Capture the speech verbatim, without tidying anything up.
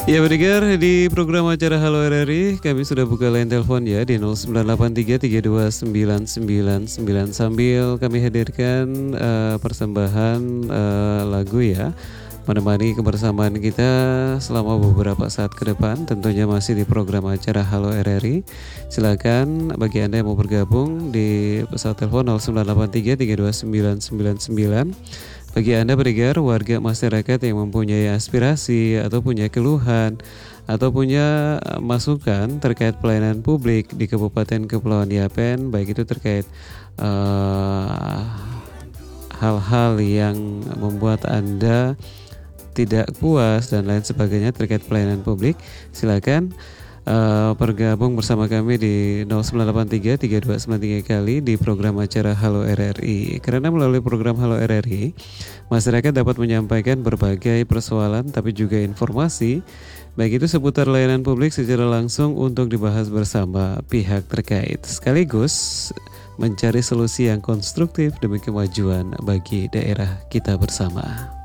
Ya pendengar, di program acara Halo R R I kami sudah buka line telepon ya di nol sembilan delapan tiga tiga dua sembilan sembilan sembilan sambil kami hadirkan uh, persembahan uh, lagu ya, menemani kebersamaan kita selama beberapa saat ke depan, tentunya masih di program acara Halo R R I. Silakan bagi Anda yang mau bergabung di pesawat telepon nol sembilan delapan tiga tiga dua sembilan sembilan sembilan. Bagi Anda pendengar, warga masyarakat yang mempunyai aspirasi atau punya keluhan atau punya masukan terkait pelayanan publik di Kabupaten Kepulauan Yapen, baik itu terkait uh, hal-hal yang membuat Anda tidak puas dan lain sebagainya terkait pelayanan publik, silakan Uh, bergabung bersama kami di nol sembilan delapan tiga tiga dua sembilan tiga kali di program acara Halo R R I. Karena melalui program Halo R R I, masyarakat dapat menyampaikan berbagai persoalan tapi juga informasi, baik itu seputar layanan publik secara langsung untuk dibahas bersama pihak terkait, sekaligus mencari solusi yang konstruktif demi kemajuan bagi daerah kita bersama.